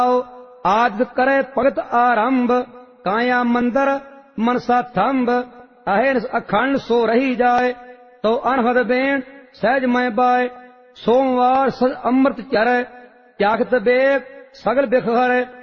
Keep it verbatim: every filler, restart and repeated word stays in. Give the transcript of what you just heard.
आदि करे भगत आरंभ, काया मंदिर मनसा थंब। अहिर्स अखंड सो रही जाए, तो अनहद बेण सहज मैं बाय। सोमवार सद अमृत चरै, त्यागत बेग सगल बिख हरै।